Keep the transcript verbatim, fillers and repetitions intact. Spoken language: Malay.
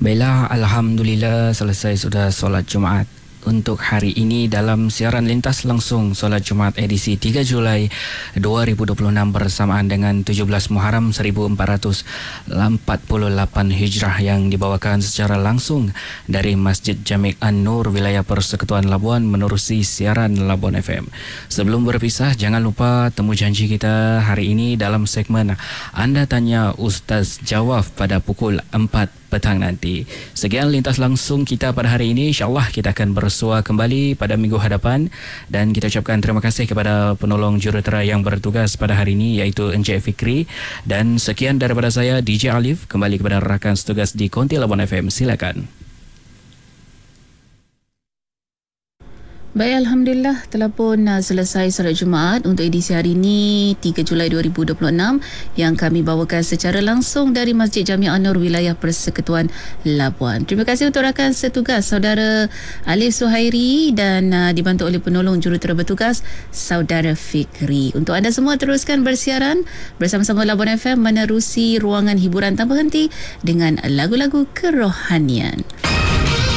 Baiklah, Alhamdulillah selesai sudah solat Jumaat untuk hari ini dalam siaran lintas langsung solat Jumaat edisi tiga Julai dua ribu dua puluh enam bersamaan dengan tujuh belas Muharram seribu empat ratus empat puluh lapan Hijrah yang dibawakan secara langsung dari Masjid Jami' An-Nur wilayah Persekutuan Labuan menerusi siaran Labuan F M. Sebelum berpisah, jangan lupa temu janji kita hari ini dalam segmen Anda Tanya Ustaz Jawab pada pukul empat petang nanti. Sekian lintas langsung kita pada hari ini. InsyaAllah kita akan bersua kembali pada minggu hadapan dan kita ucapkan terima kasih kepada penolong jurutera yang bertugas pada hari ini iaitu Encik Fikri. Dan sekian daripada saya D J Alif, kembali kepada rakan setugas di Konti Labuan F M. Silakan. Baik, Alhamdulillah telah pun uh, selesai solat Jumaat untuk edisi hari ini tiga Julai dua ribu dua puluh enam yang kami bawakan secara langsung dari Masjid Jami' An-Nur wilayah Persekutuan Labuan. Terima kasih untuk rakan setugas Saudara Alif Suhairi dan uh, dibantu oleh penolong jurutera bertugas Saudara Fikri. Untuk anda semua teruskan bersiaran bersama-sama Labuan F M menerusi ruangan hiburan tanpa henti dengan lagu-lagu kerohanian.